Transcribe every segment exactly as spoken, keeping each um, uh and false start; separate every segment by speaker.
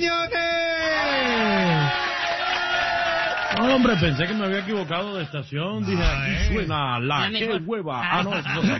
Speaker 1: Quiñones!
Speaker 2: No, hombre, pensé que me había equivocado de estación. Dije, aquí suena la que hueva. Ah, no, no.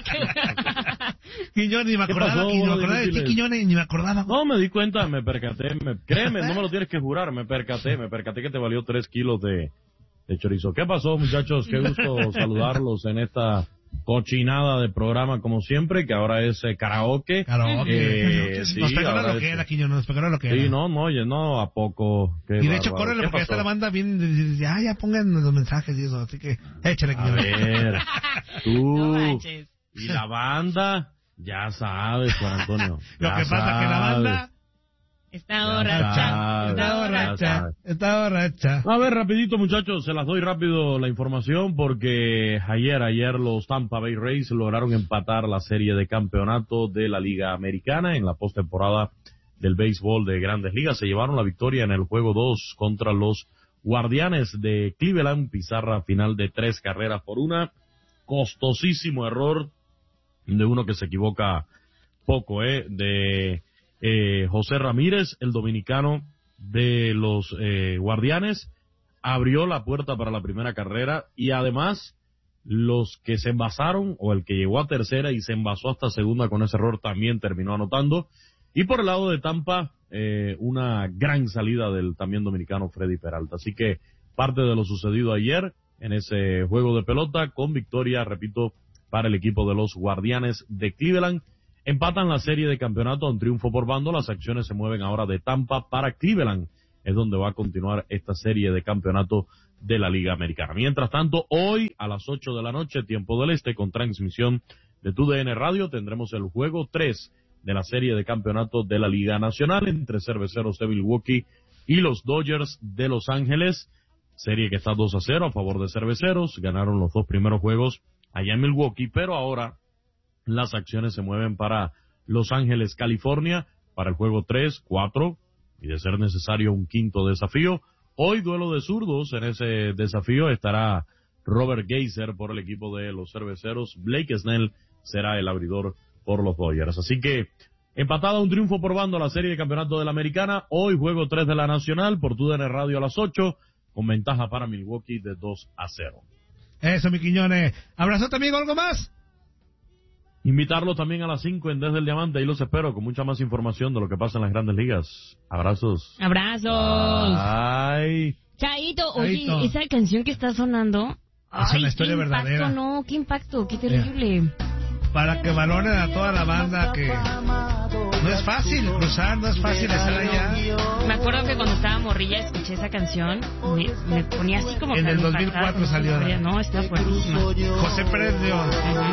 Speaker 1: Quiñones, ni me acordaba, ni me acordaba de ti, Quiñones, ni me acordaba.
Speaker 2: No, me di cuenta, me percaté, me, créeme, no me lo tienes que jurar, me percaté, me percaté que te valió tres kilos de, de chorizo. ¿Qué pasó, muchachos? Qué gusto saludarlos en esta cochinada de programa, como siempre, que ahora es eh, karaoke.
Speaker 1: Karaoke.
Speaker 2: Eh, sí,
Speaker 1: nos pegaron lo que era, Quiñones, nos pegaron lo que era.
Speaker 2: Sí, no, no, oye, no, ¿a poco? Qué
Speaker 1: y de hecho,
Speaker 2: bárbaro.
Speaker 1: córrele, porque ya está la banda bien, ya, ya pongan los mensajes y eso, así que échale, Quiñones.
Speaker 2: A ver, tú,
Speaker 3: No
Speaker 2: y la banda, ya sabes, Juan Antonio.
Speaker 1: Lo que pasa
Speaker 2: sabes.
Speaker 1: que la banda
Speaker 3: está borracha,
Speaker 1: está borracha, está borracha.
Speaker 2: A ver, rapidito, muchachos, se las doy rápido la información porque ayer, ayer los Tampa Bay Rays lograron empatar la serie de campeonato de la Liga Americana en la postemporada del béisbol de Grandes Ligas. Se llevaron la victoria en el juego dos contra los Guardianes de Cleveland, pizarra final de tres carreras por una. Costosísimo error de uno que se equivoca poco, eh, de eh, José Ramírez, el dominicano de los eh, Guardianes, abrió la puerta para la primera carrera y además los que se envasaron, o el que llegó a tercera y se envasó hasta segunda con ese error, también terminó anotando. Y por el lado de Tampa, eh, una gran salida del también dominicano Freddy Peralta. Así que parte de lo sucedido ayer en ese juego de pelota, con victoria, repito, para el equipo de los Guardianes de Cleveland. Empatan la serie de campeonato a un triunfo por bando. Las acciones se mueven ahora de Tampa para Cleveland. Es donde va a continuar esta serie de campeonato de la Liga Americana. Mientras tanto, hoy a las ocho de la noche, tiempo del este, con transmisión de T U D N Radio, tendremos el juego tres de la serie de campeonato de la Liga Nacional entre Cerveceros de Milwaukee y los Dodgers de Los Ángeles. Serie que está dos a cero a favor de Cerveceros. Ganaron los dos primeros juegos allá en Milwaukee, pero ahora las acciones se mueven para Los Ángeles, California, para el juego tres, cuatro, y de ser necesario un quinto desafío. Hoy duelo de zurdos, en ese desafío estará Robert Geiser por el equipo de los Cerveceros, Blake Snell será el abridor por los Dodgers. Así que, empatada un triunfo por bando la serie de campeonato de la Americana, hoy juego tres de la Nacional por T U D N Radio a las ocho, con ventaja para Milwaukee de dos a cero.
Speaker 1: Eso, mi Quiñones. Abrazo también, ¿algo más?
Speaker 2: Invitarlos también a las cinco en Desde el Diamante, ahí los espero con mucha más información de lo que pasa en las Grandes Ligas. Abrazos.
Speaker 3: Abrazos.
Speaker 2: Ay.
Speaker 3: Chaito, oye,
Speaker 1: Chaito.
Speaker 3: esa canción que está sonando.
Speaker 1: Es
Speaker 3: ay,
Speaker 1: una historia
Speaker 3: qué
Speaker 1: verdadera.
Speaker 3: Impacto, no, qué impacto, qué terrible.
Speaker 1: Para que valoren a toda la banda que no es fácil cruzar, no es fácil estar allá.
Speaker 3: Me acuerdo que cuando estaba morrilla escuché esa canción, me, me ponía así como
Speaker 1: En
Speaker 3: que
Speaker 1: el
Speaker 3: me
Speaker 1: dos mil
Speaker 3: impactaba
Speaker 1: cuatro
Speaker 3: con esa
Speaker 1: salió.
Speaker 3: historia. No, está fuertísima.
Speaker 1: José Pérez León.
Speaker 3: Ujú.